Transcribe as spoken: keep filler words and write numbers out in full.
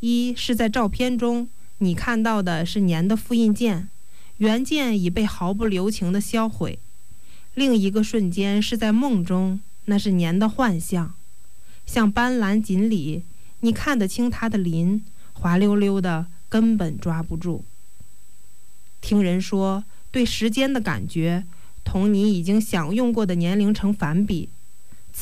一是在照片中，你看到的是年的复印件，原件已被毫不留情地销毁；另一个瞬间是在梦中，那是年的幻象，像斑斓锦鲤，你看得清它的鳞，滑溜溜的，根本抓不住。听人说，对时间的感觉同你已经享用过的年龄成反比，